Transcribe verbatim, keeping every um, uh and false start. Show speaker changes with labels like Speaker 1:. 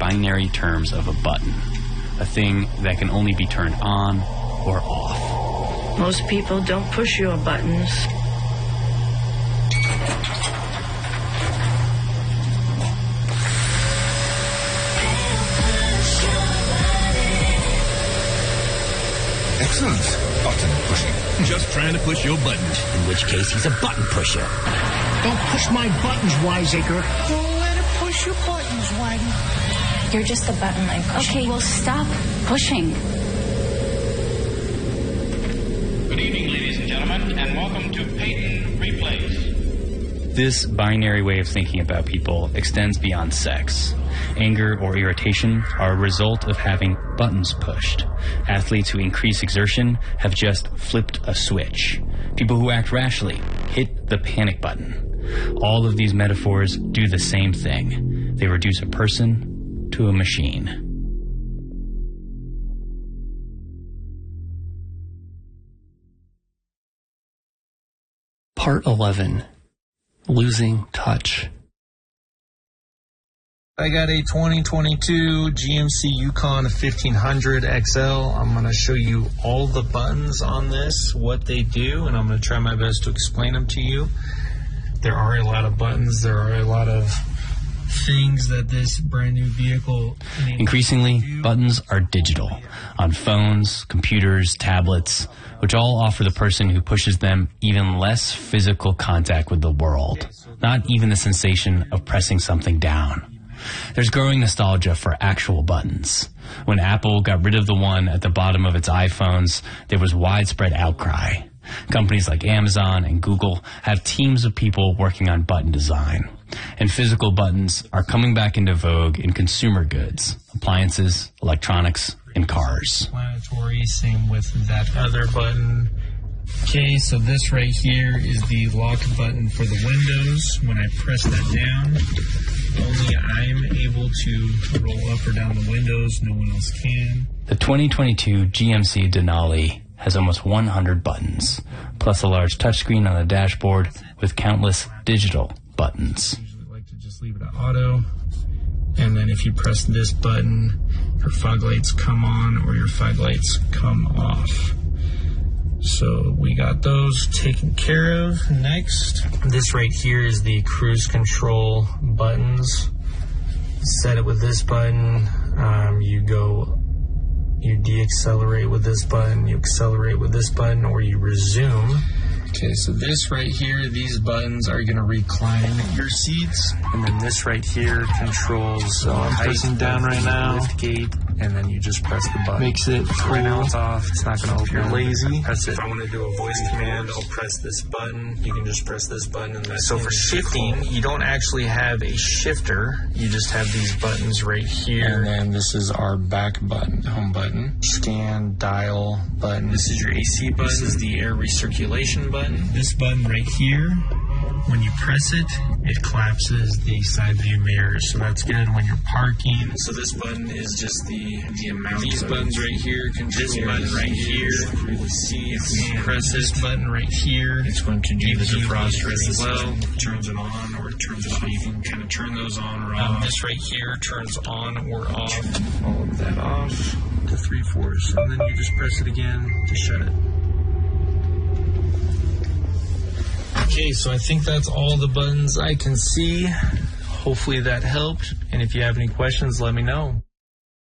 Speaker 1: binary terms of a button, a thing that can only be turned on or off.
Speaker 2: Most people don't push your buttons.
Speaker 3: Excellent button pushing.
Speaker 4: Just trying to push your buttons.
Speaker 5: In which case, he's a button pusher.
Speaker 6: Don't push my buttons, wiseacre. Don't let her push your buttons, Whitey.
Speaker 7: You're just a button I push.
Speaker 8: Okay, well, stop pushing.
Speaker 9: Good evening, ladies and gentlemen, and welcome to Peyton Replays.
Speaker 1: This binary way of thinking about people extends beyond sex. Anger or irritation are a result of having buttons pushed. Athletes who increase exertion have just flipped a switch. People who act rashly hit the panic button. All of these metaphors do the same thing. They reduce a person to a machine.
Speaker 10: Part eleven. Losing touch.
Speaker 11: I got a twenty twenty-two G M C Yukon fifteen hundred X L. I'm going to show you all the buttons on this, what they do, and I'm going to try my best to explain them to you. There are a lot of buttons. There are a lot of things that this brand new vehicle...
Speaker 1: Increasingly, buttons are digital, on phones, computers, tablets, which all offer the person who pushes them even less physical contact with the world, not even the sensation of pressing something down. There's growing nostalgia for actual buttons. When Apple got rid of the one at the bottom of its iPhones, there was widespread outcry. Companies like Amazon and Google have teams of people working on button design. And physical buttons are coming back into vogue in consumer goods, appliances, electronics, and cars.
Speaker 11: Explanatory, same with that other button. Okay, so this right here is the lock button for the windows. When I press that down, only I'm able to roll up or down the windows. No one else can.
Speaker 1: The twenty twenty-two G M C Denali has almost one hundred buttons, plus a large touchscreen on the dashboard with countless digital buttons.
Speaker 11: I usually like to just leave it at auto. And then if you press this button, your fog lights come on or your fog lights come off. So we got those taken care of. Next, this right here is the cruise control buttons. Set it with this button. Um, you go, you deaccelerate with this button, you accelerate with this button, or you resume. Okay, so this right here, these buttons are going to recline your seats. And then this right here controls so I'm pressing down right now. Lift gate, and then you just press the button. Makes it cool. Right now it's off. It's not going to open. If you're lazy, press it. If I want to do a voice command, I'll press this button. You can just press this button. And that's so for shifting, you don't actually have a shifter. You just have these buttons right here. And then this is our back button, home button. Scan, dial button. This is your A C button. This is the air recirculation button. This button right here, when you press it, it collapses the side view mirrors, so that's good when you're parking. So this button is just the, the amount. These buttons right here, control this button right here. Really see if you press this button right here, it's going to do the defroster as well. It turns it on or it turns it off. You can kind of turn those on or off. Um, this right here turns on or off. All of that off to three fourths, and then you just press it again to shut it. Okay, so I think that's all the buttons I can see. Hopefully that helped. And if you have any questions, let me know.